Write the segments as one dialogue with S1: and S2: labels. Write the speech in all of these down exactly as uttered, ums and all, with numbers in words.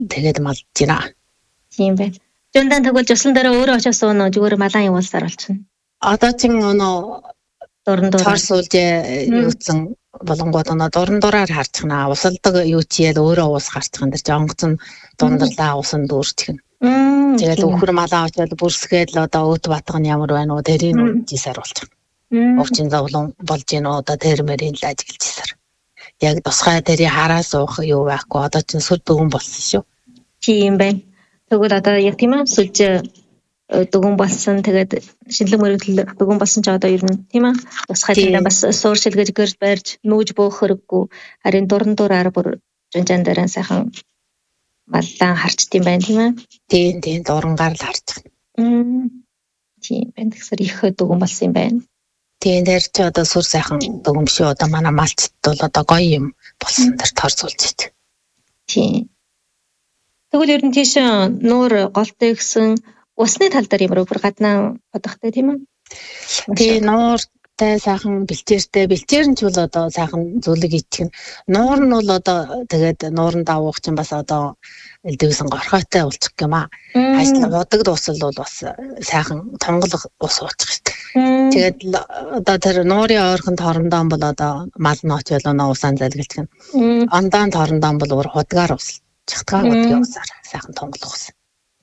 S1: тэгээд малж байна.
S2: Тийм байна. Жундан тэгвэл жуслан дээр өөрөө очиж суунаа зүгээр малаа явуулсаар болчихно.
S1: Одоо чинь өнөө
S2: Дуран дураар
S1: цорсуулж юуцсан болонгууд өнөө дуран дураар харчихна. Усалдаг юу чиэл өөрөө уус гарчих энэ дэр жонгоцон дундарлаа усан дүүрчих. Тэгээд өхөр малаа очиод бүрсгээд л одоо өөт батган ямар байна уу тэрийг үжисээр болчих. Овчин зовлон болж гин одоо тэрмэрийн л ажиглажсаар. Яг тусгай тэрий хараа суух юу байхгүй одоо чинь сүр дөгөн болсон шүү.
S2: Тийм байна. Тэгвэл одоо яг тийм ээ сүлж дөгөн болсон тэгээд шинэлэг мөрөглөл дөгөн болсон ч одоо ер нь тийм ээ тусгай тэндээ бас сууршилгаж гэрж барьж нүүж бөөх хэрэггүй харин дуран дураар бүр жунжан дээр сайхан маллаа харчт юм байна тийм ээ.
S1: Тийм тийм дурангаар л харж
S2: байна. Тийм байна. Тэгэхээр их дөгөн болсон юм байна.
S1: Тийм дээр ч одоо сүр сайхан дөгөн биш одоо манай малчт бол одоо гоё юм болсон дээр торцуулж ич.
S2: Тийм. Тэгвэл ер нь тийш нуур голтой гэсэн усны тал дээр ямар бүр гаднаа бодохтой тийм үү?
S1: Тийм нууртай сайхан бэлчээртэй бэлчээр нь ч бол одоо сайхан зүлэг ичих. Нуур нь бол одоо тэгээд нууран давуух чинь бас одоо элдвсэн горхойтой болчих юм аа. Ажил удаг дуусал бол бас сайхан тонголох ус уучих шүү дээ. Тэгээд одоо тэр нуурын ойрхон торондоо бол одоо мал нь очиод оноо усаан залгилчих. Ондаан торондоо бол уур худгаар ус. Чигтгаа удгийн усаар сайхан тонголох ус.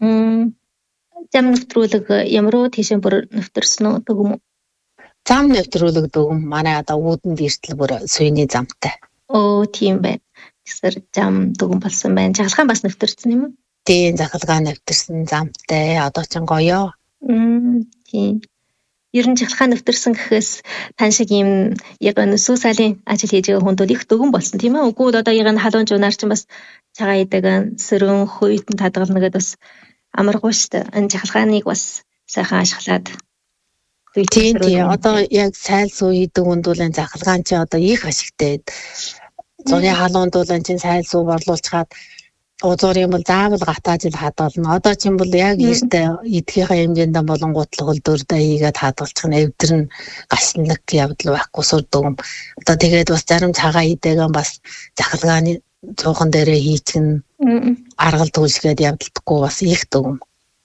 S2: Зам нэвтрүүлэг ямар уу тийшээ бүр нэвтэрсэн үү дөгөм үү?
S1: Зам нэвтрүүлэг дөгөм манай одоо үүдэн дээртэл бүр сүйний замтай.
S2: Оо тийм байна. Тэсэр зам дөгөм болсон байна. Жагалгаан бас нэвтэрсэн юм уу?
S1: Тийм жагалгаан нэвтэрсэн замтай. Одоо ч гоё.
S2: Тийм. Ер нь жагалгаан нэвтэрсэн гэхээс тань шиг юм яг нүсүү салын ажил хийж байгаа хүнд их дөгөм болсон тийм ээ. Үгүй одоо яг халуун жунаар ч бас цагаан идэг сөрөн хуйтан тадгална гэдээ бас амаргүй шүү дээ. Энэ жагалгааныг бас сайхан ашиглаад.
S1: Тийм тийм. Одоо яг сайлсуу хийдэг үндүүлэн жагалгаан чи одоо их ашигтай. Зуны халуунд бол энэ чинь сайлсуу борлуулчихад узуур юм бол заавал гатааж л хадгална. Одоо чинь бол яг ихтэй эдгийнхээ хэмжээндээ болонгуутлах хөлдөрдөө хийгээд хадгалчих нь эвдэр нь гашлнаг явдал байхгүй сүр дөгөм. Одоо тэгээд бас зарим цагаан идээгэн бас жагалгааны цуухан дээрээ хийчихнэ. Аргал түлшгээд явдалдаггүй бас их дөгөм.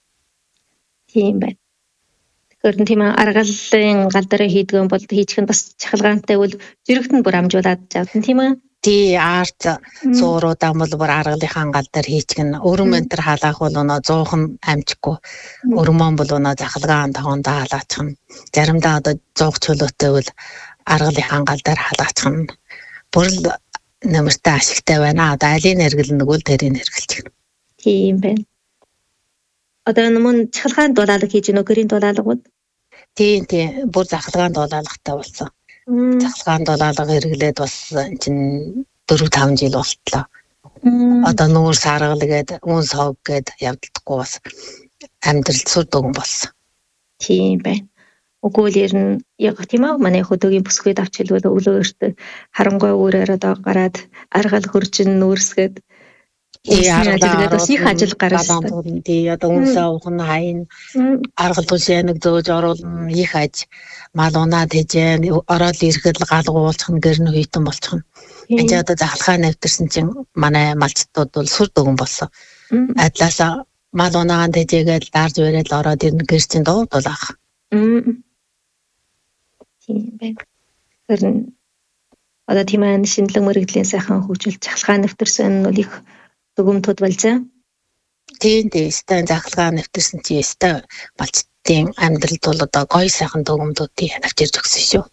S2: Тийм байна. Тэгэхээр тийм аргалын гал дээр хийдгэн бол хийчих нь бас жагалгаантай бол зэрэгт нь бүр амжуулаад явдсан тийм ээ.
S1: Тий арт сууруудаа бол бүр аргалынхаа гал дээр хийчихнэ. Өрөм энтер халаах бол өнөө зуухан амжихгүй. Өрмөн бол өнөө жагалгаан тагондоо халаачих нь. Заримдаа одоо зуух чөлөөтэй бол аргалынхаа гал дээр халаачих нь. Бүр л нэмэртэй ашигтай байна. Одоо алийг нэргэлнэг бол тэрийг нэргэлчих.
S2: Тийм байна. Одоо нэмэн жагалгаан дулаалга хийж гэнэ гэрийн дулаалгууд.
S1: Тийм тийм бүр жагалгаан дулаалгатай болсон. Жагалгаан дулаалга хэрэглээд бас чинь дөрөв таван жил болтлоо. Одоо нүүр саргал гээд үн сог гээд явдалдаггүй бас амьдрал сүр дөгөн болсон.
S2: Тийм байна. Үгүй л ер нь яг тийм аа манай хөдөөгийн бүсгүйд авч хэлвэл өглөө өртө харангуй өөрөөр одоо гараад аргал хөржин нүүрсгээд яагаад бас их ажил гаргасан.
S1: Тий одоо үнсээ ухна хайн аргал түлшээнэг зөөж оруулна их аж мал унаад хийжээ ороод ирэхэд л галгуулчих нь гэрн хүйтэн болчих нь. Энд одоо жагалгаан нэвтэрсэн чинь манай малчтууд бол сүр дөгөн болсон. Адлаасаа мал унаагаан тэжээгээл дарж бариад ороод ирнэ гэр чинь дуу дулаах.
S2: Тийм байна. Тэр одоо тийм аа шинэлэг мэрэгдлийн сайхан хөгжил жагалгаан нэвтэрсэн нь их дөгөмтүүд болжээ.
S1: Тийм тийм стан жагалгаан нэвтэрсэн чи стан малчтын амьдралд бол одоо гоё сайхан дөгөмтүүдийг авчирж өгсөн шүү.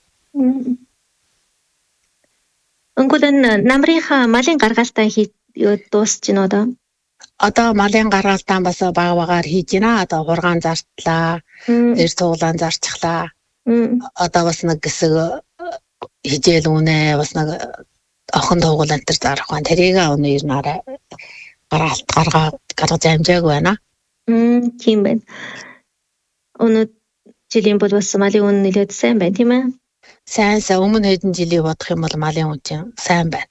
S2: Өнгөлн намрынхаа малын гаргаалтаа хий дуусч гин одоо.
S1: Одоо малын гаргаалтаа бас бага багаар хийж гинэ. Одоо хургаан зартлаа, эр цуглаан зарчихлаа. Одоо бас нэг хэсэг хижээл үнэ бас нэг охин тугуул энэ төр зарах байна. Тэрийг өнөө ер нь арай гараалт гаргаа гаргаж амжааг байна.
S2: Мм тийм байна. Өнөө жилийн бол бас малын үн нэлээд сайн байна тийм ээ.
S1: Сайн сайн өмнө хэдэн жилийг бодох юм бол малын үн чинь сайн байна.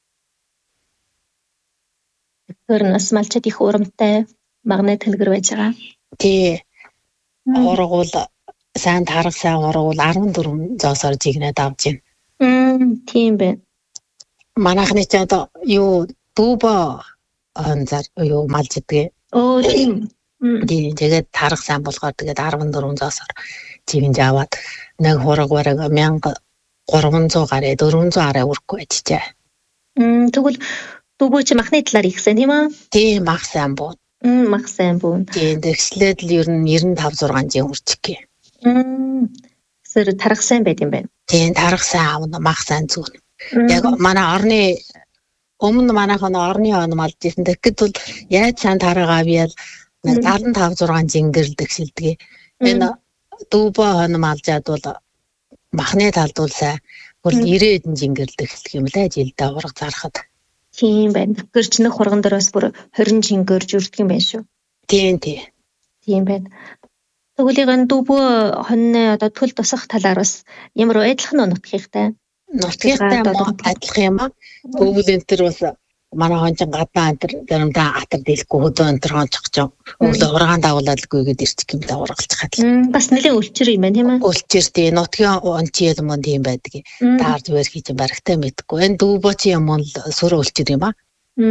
S2: Тэр нас малчид их урамтай магнит хэлгэр байж байгаа.
S1: Тий. Ургуул сайн тарга сайн ургуул арван дөрвөн зоосоор жигнээд авч байна.
S2: Мм тийм байна.
S1: Манайхны ч одоо юу дүүбо онзаар юу малж идгээ.
S2: Оо тийм.
S1: Тийм тэгээд тарах сайн болохоор тэгээд арван дөрвөн зоосоор чивэнж аваад нэг хураг бараг мянга гурван зуун гараа дөрвөн зуун гараа өрөхгүй ажижээ.
S2: Мм тэгвэл дүүбөө чи махны талаар ихсэн тийм үү?
S1: Тийм мах сайн буу.
S2: Мм мах сайн буу.
S1: Тийм тэгслээд л ер нь девяносто пять зургаан жин хүрчихье.
S2: Мм сэр тарах сайн байт юм байна.
S1: Тийм тарах сайн аавна мах сайн зүүн. Яг манай орны өмнө манайхан орны он малж исэн. Тэгэхэд бол яаж сайн тараа авъял нэг девяносто пять зургаан жингэрл тэгшилдэг. Энэ дүүбөө хон малжаад бол махны талд бол сайн бүр девяносто жингэрл тэгшилдэг юм лээ жилдээ ураг зарахад.
S2: Тийм байна. Тэгэхээр ч нэг хурган дээрээс бүр двадцать жингэрж үрдэг юм байна шүү.
S1: Тийм тийм.
S2: Тийм байна. Тэгвэл энэ дүүбөө хоньны одоо төл тусах талаар бас ямар адилхан нутгийнхтай.
S1: Нутгийнхтай адилхан юм аа. Өвөл энэ төр бас манай хончин гадаа энэ төр заримдаа атар дэлэхгүй хөдөө энэ төр хончих ч өвлө ургаан дагуулалгүй гээд ирчих юм да ургалж хад.
S2: Бас нэлийн өлчөр юм байна тийм үү?
S1: Өлчөр тийм нутгийн ончил юм тийм байдаг. Таар зүгээр хийж барагтай мэдгүй. Энэ дүүбөө чи юм л сүр өлчөр юм аа.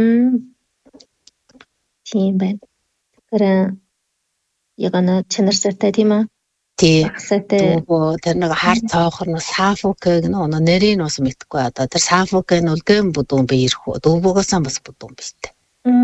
S2: Тийм байна. Тэгэхээр ягана чанар сайтай тийм үү?
S1: Тийм. Дүүбөө тэр нэг хар цоохор нь сафукэг нөө нэрийг нь бас мэдгүй одоо тэр сафукэг нь үлгэн бүдүүн би ирэх үү дүүбөөс бас бүдүүн биштэй.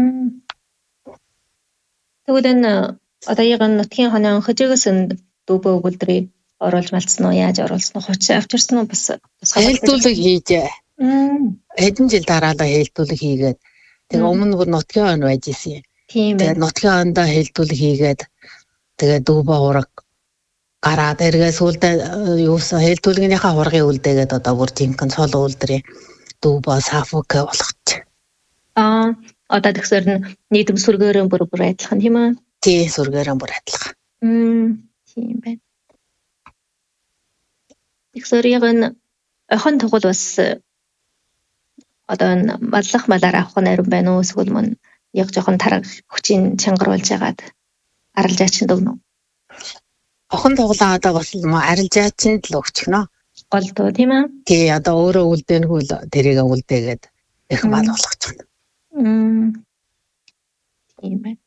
S2: Тэгвэл энэ одоо яган нутгийн хонон хөжөөгөөс дүүбөө өгүүлдрийг оруулж малцсан уу яаж оруулсан уу хуч авч ирсэн уу бас
S1: хэлтүүлэг хийжээ. Хэдэн жил дараалал хэлтүүлэг хийгээд тэгээ өмнө бүр нутгийн хон байж исэн.
S2: Тийм байна.
S1: Тэгээ нутгийн хондоо хэлтүүлэг хийгээд тэгээ дүүбөө ураг гараад эргээ сүлдээ юусан хэлтүүлгийнхаа хургын үлдээгээд одоо бүр жинхэнэ цол үлдрээ дүүбөө сафукэ болгоч.
S2: Аа одоо тэгсэр нь нийтэм сүргээрэн бүр бүр адилхан тийм үү?
S1: Тий сүргээрэн бүр адилхан.
S2: Мм тийм байна. Тэгсэр яг энэ охин тугал бас одоо маллах малаар авах нэрэн байна уу эсвэл мөн яг жоохон тараг хүчийн чангаруулж ягаад арилжаач нь дөгнө.
S1: Охин туглаа одоо бас арилжаачинд л өгчихнө.
S2: Гол дөө тийм ээ.
S1: Тий одоо өөрөө үлдээнгүй л тэрийг үлдээгээд их мал болгочихно.
S2: Мм. Тийм байна.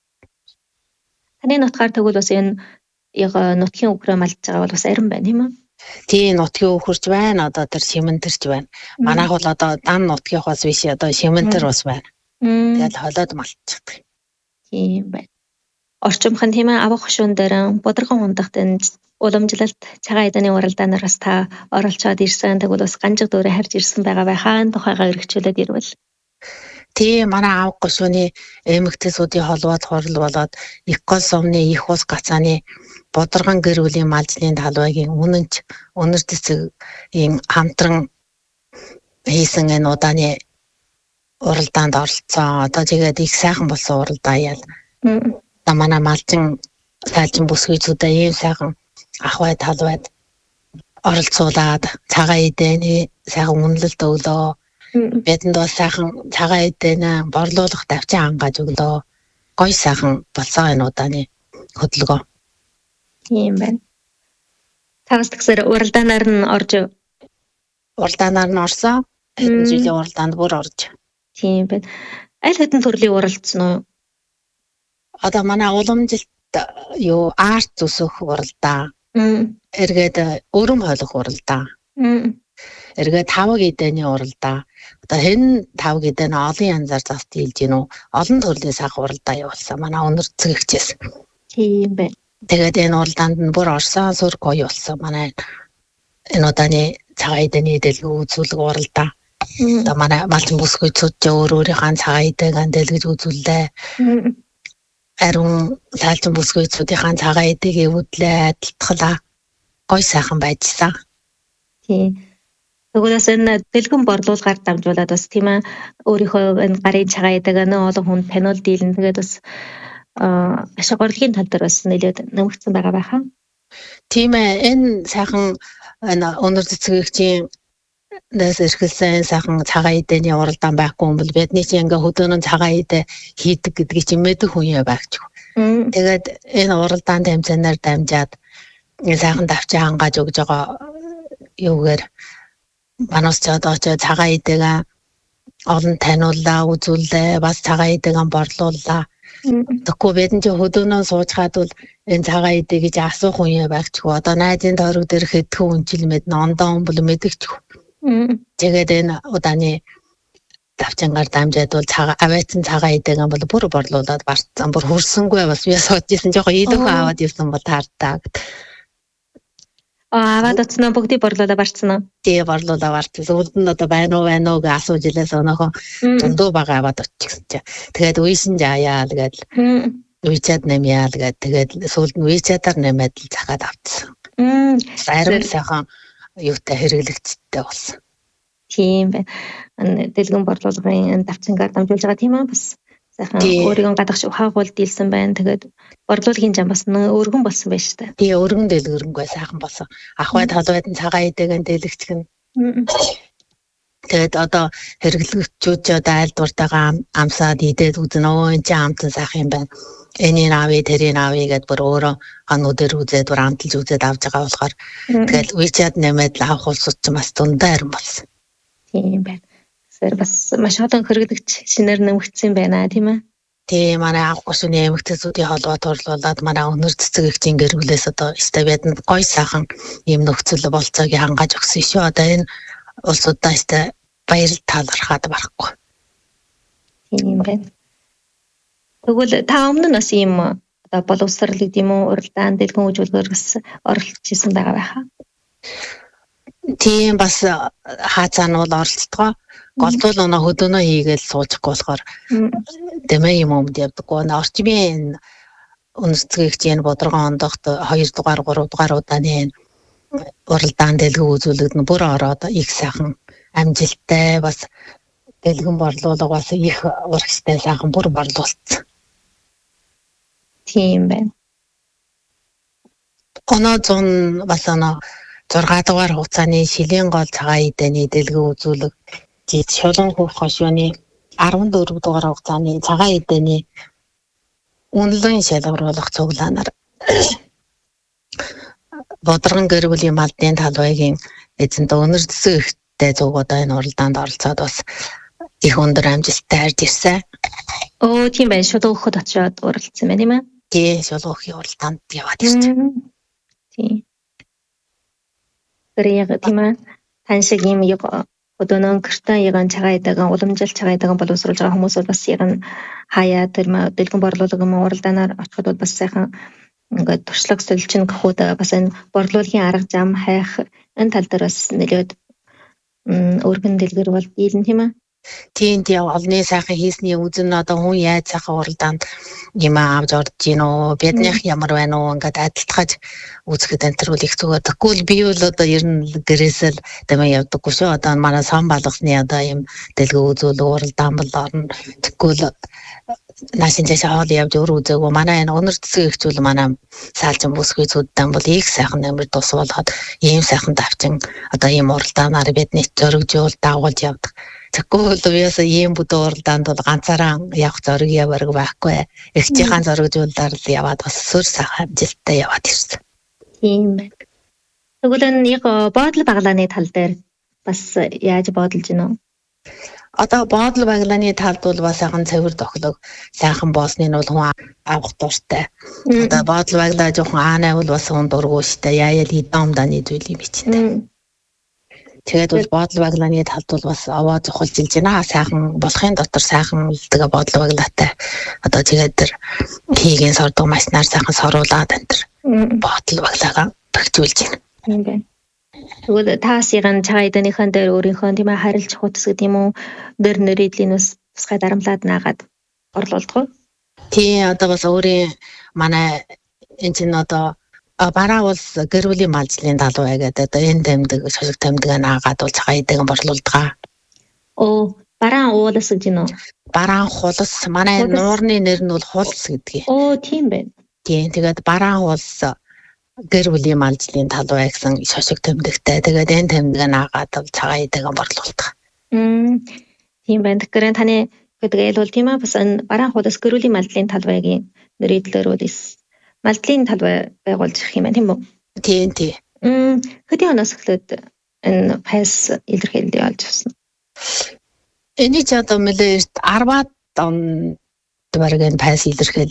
S2: Таны нутгаар тэгвэл бас энэ яг нутгийн өвгөрөө малж байгаа бол бас арин байна тийм ээ.
S1: Тий нутгийн өвгөрч байна одоо тэр шимэнтэрч байна. Манайх бол одоо дан нутгийнх бас биш одоо шимэнтэр бас байна. Тэгэл холоод малчихдаг.
S2: Тийм байна. Орчимхан тийм ээ авах хошуун дээр Бодрогон хундагт энэ уламжлалт цагаан эдэний уралдаанаас та оролцоод ирсэн. Тэгвэл бас ганжиг дөрөө харж ирсэн байгаа бай хаан тухайгаа өргөчүүлээд ирвэл.
S1: Тийм манай авах хошууны эмэгтэйсүүдийн холбоод хурал болоод их гол сумны их ус гацааны Бодрогон гэр бүлийн малжлын талбайгийн үнэнч өнөр цэцгийн хамтран хийсэн энэ удааны уралдаанд оролцсон. Одоо тэгээд их сайхан болсон уралдаа яал. Одоо манай малчин сайжин бүсгүйчүүдээ ийм сайхан ахвай талбайд оролцуулаад цагаан эдэний сайхан үнэлэлт өглөө. Бидэнд бас сайхан цагаан эдэнэ борлуулах давчаа ангааж өглөө. Гой сайхан болсон энэ удааны хөдөлгөөн.
S2: Тийм байна. Тагс тэгсэр уралдаанаар нь орж
S1: уралдаанаар нь орсон. Хэдэн жилийн уралдаанд бүр орж.
S2: Тийм байна. Аль хэдэн төрлийн уралдсан уу?
S1: Одоо манай уламжилт юу арт зүсөх уралдаа. Эргээд өрөм хойлох уралдаа. Эргээд тавг эдэний уралдаа. Одоо хэн тавг эдэн олон янзаар заст хийлж гинүү. Олон төрлийн сах уралдаа явуулсан. Манай өнөр цэгчээс.
S2: Тийм байна.
S1: Тэгээд энэ уралдаанд нь бүр орсон сүр гоё болсон. Манай энэ удааны цагаан эдэний дэлгүү үзүүлэг уралдаа. Одоо манай малчин бүсгүйчүүд өөр өөрийнхөө цагаан эдэг дэлгэж үзүүллээ. Арун сaalчин бүсгүйчүүдийн цагаан эдэг эвдлээ адилтгалаа. Гой сайхан байжсан.
S2: Тийм. Тэгвэл энэ дэлгэн борлуулгаар дамжуулаад бас тийм ээ өөрийнхөө энэ гарын цагаан эдэг нөө олон хүнд таниул дийлэн тэгээд бас ашиг орлогын тал дээр бас нэлээд нэмэгдсэн байгаа байхаа.
S1: Тийм ээ энэ сайхан энэ өнөр цэцгэгчийн дэс эрхэлсэн сайхан цагаан эдэний уралдаан байхгүй юм бол бидний чинь ингээ хөдөөнөө цагаан эдэ хийдэг гэдгийг чинь мэдэх хүн яа байгч. Тэгээд энэ уралдаан тэмцээнээр дамжаад сайхан давчаа хангааж өгж байгаа юугээр манаас ч одоо ч цагаан эдэгээ олон таниуллаа, үзүүллээ, бас цагаан идэгээ борлууллаа. Тэгэхгүй бидэн чи хөдөөнөө суучгаад бол энэ цагаан идэ гэж асуух хүн байгчгүй. Одоо найзын тойрог дээр хэдхэн үнчил мэднэ, ондоо бол мэдэгчгүй. Тэгээд энэ удааны давчангаар дамжаад бол цагаан аваатсан цагаан идэгээ бол бүр борлуулад барцсан. Бүр хөрсөнгүй бас би суудчихсан жоохон идэх аваад ирсэн бол таардаа.
S2: Аа, аваад оцноо бүгдийг борлуулаад барцсан уу?
S1: Тий, борлуулаад барцсан. Сүүлд нь одоо байна уу, байна уу гэж асууж илээс өнөөхөө дундуу бага аваад оччихсан чи. Тэгээд үйсэн жаяа тэгээд үйчаад нэмяа тэгээд тэгээд сүүлд нь үйчаадаар нэмээд л захаад авчихсан. Зарим сайхан юутай хэрэглэгчтэй болсон.
S2: Тийм байна. Дэлгэн борлуулгын давчангаар дамжуулж байгаа тийм аа бас сайхан өөрийгөө гадагш ухаагуул дийлсэн байна. Тэгээд борлуулгын зам бас өргөн болсон байна шүү дээ.
S1: Тий, өргөн дэлгэрэнгүй сайхан болсон. Ахвай талбайд нь цагаан идээгэн дэлгэцгэн. Тэгээд одоо хэрэглэгчүүд ч одоо аль дуртайгаа амсаад идээд үзэн өө энэ ч амтан сайхан юм байна. Энийг авъя, тэрийг авъя гэдээ бүр өөрөө ануудэр үзээд бүр амталж үзээд авч байгаа болохоор тэгээд WeChat нэмээд л авах улсууд ч бас дундаа харин болсон.
S2: Тийм байна. Тэгэхээр бас маш олон хэрэглэгч шинээр нэмэгдсэн байна тийм ээ.
S1: Тийм, манай анх гушууны эмэгтэйчүүдийн холбоо турлуулад манай өнөр цэцэгчийн гэрүүлээс одоо стабиад нь гой сайхан юм нөхцөл болцоог хангаж өгсөн шүү. Одоо энэ улсуудаа ихтэй баяр талархаад барахгүй.
S2: Тийм байна. Тэгвэл та өмнө нь бас ийм одоо боловсрал гэдэг юм уу, уралдаан дэлгэн үйлчилгээр бас оролцож исэн байгаа байхаа.
S1: Тийм бас хаацаа нь бол оролцдог. Голдвол өнөө хөдөөнөө хийгээл суучихгүй болохоор дэмээ юм өмд явдаггүй. Орчмын үндэсцэгчийн бодрогон ондогт хоёр дугаар, гурав дугаар удааны уралдаан дэлгэн үзүүлэгд нь бүр ороод их сайхан амжилттай бас дэлгэн борлуулга бас их урагштай сайхан бүр борлуулсан.
S2: Тийм байна.
S1: Оноо зун бас оноо зургаан дугаар хугацааны шилийн гол цагаан идэний дэлгэн үзүүлэг жид шулуун хөх хошууны арван дөрөв дугаар хугацааны цагаан идэний үнэлэн шалгаруулах цуглаанаар бодрогон гэр бүлийн малдын талбайгийн эзэнт өнөр цэцэгтэй зугуудаа энэ уралдаанд оролцоод бас их өндөр амжилттай харж ирсэн.
S2: Оо тийм байна. Шулуун хөхөд очиод уралдсан байна тийм ээ.
S1: Тий, шулуун хөхийн уралдаанд яваад ирсэн.
S2: Тийм. Гэрээ тийм ээ. Тань шиг юм яг өдөөнөө гэртээ яган цагаан идээгэн уламжлалт цагаан идээгэн боловсруулж байгаа хүмүүс бол бас яган хаяа тэр дэлгэн борлуулга юм уралдаанаар очиход бол бас сайхан ингээд туршлага солилцно гэхүүд бас энэ борлуулгын арга зам хайх энэ тал дээр бас нэлээд өргөн дэлгэр бол дийлэн тийм ээ.
S1: Тийм тийм олны сайхан хийсний үзэн одоо хүн яаж сайхан уралдаанд юм авч орж гинөө биднийх ямар байна уу ингээд адилтгаж үзэхэд энэ төр үл их зүгээр. Тэгвэл би бол одоо ер нь гэрээсэл дэмэ явдаггүй шүү. Одоо манай сон балгасны одоо юм дэлгэн үзүүлэг уралдаан бол орно. Тэгвэл наашин жашаа хоол явж өөр үзээгүй. Манай энэ өнөр цэцэгчүүл манай саалжин бүсгүйцүүдтэй бол их сайхан нэмэр тус болгоод ийм сайхан давчин одоо ийм уралдаанаар бидний зоригжуул дагуулж явдаг. Тэгвэл уяасаа ийм бүдэ уралдаанд бол ганцаараа явах зориг яварг байхгүй. Эхчийн зоригжуулаар л яваад бас сүр сайхан амжилттай яваад ирсэн.
S2: Тийм байна. Тэгвэл энэ яг боодол баглааны тал дээр бас яаж боодолж гинэ?
S1: Одоо боодол баглааны талд бол бас сайхан цэвэр тохилог сайхан боосныг нь бол хүн авах дуртай. Одоо боодол баглаа жоохон аанай бол бас хүн дургуй штэ. Яаял идомданы зүйл юм бичтэй. Тэгээд бол боодол баглааны талд бол бас аваа зохилж илж байна. Сайхан болохын дотор сайхан тэгээ боодол баглаатай. Одоо тэгээд тэр хийгэн сордог машинаар сайхан соруулаад энэ тэр боодол баглаагаа багжуулж байна.
S2: Тийм байна. Тэгвэл таас яган цагаан идээнийхэн дээр өөрийнхөө тийм ээ харилж хутас гэдэг юм уу нэр нэрийдлийн бас тусгай дарамтлаад наагаад орлуулдаг.
S1: Тийм одоо бас өөрийн манай энэ чинь одоо бараа улс гэр бүлийн малжлын талбай гэдэг одоо энэ тэмдэг шошиг тэмдэг наагаад бол цагаан идээгэн борлуулдаг.
S2: Оо, бараан уулас гэж юм уу?
S1: Бараан хулс манай нуурны нэр нь бол хулс гэдгийг.
S2: Оо, тийм байна.
S1: Тийм тэгээд бараан улс гэр бүлийн малжлын талбай гэсэн шошиг тэмдэгтэй. Тэгээд энэ тэмдэг наагаад бол цагаан идээгэн борлуулдаг.
S2: Мм. Тийм байна. Тэгэхээр таны гэдэг бол тийм аа бас энэ бараан хулс гэр бүлийн малжлын талбайгийн нэрийдлэр бол малдлын талбай байгуулж ирэх юм байна тийм үү?
S1: Тийм тийм.
S2: Мм хэдийн оноос эхлээд энэ фэс илэрхийлэлийг олж авсан?
S1: Энийг ч одоо нэлээд арваад он бараг энэ пайс илэрхийлж